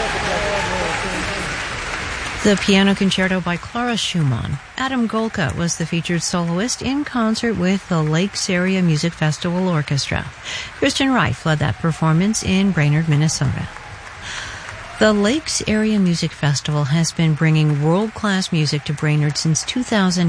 The Piano Concerto by Clara Schumann. Adam Golka was the featured soloist in concert with the Lakes Area Music Festival Orchestra. Christian Reif led that performance in Brainerd, Minnesota. The Lakes Area Music Festival has been bringing world-class music to Brainerd since 2009.